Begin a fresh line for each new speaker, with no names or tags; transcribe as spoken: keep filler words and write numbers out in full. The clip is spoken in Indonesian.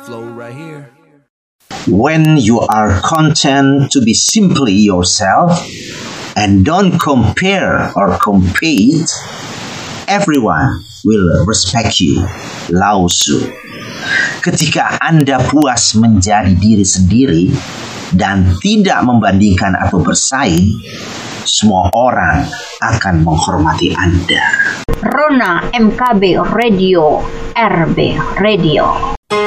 flow right here.
When you are content to be simply yourself and don't compare or compete, everyone will respect you. Lao Tzu. Ketika Anda puas menjadi diri sendiri dan tidak membandingkan atau bersaing, semua orang akan menghormati Anda.
Rona M K B Radio, R B Radio.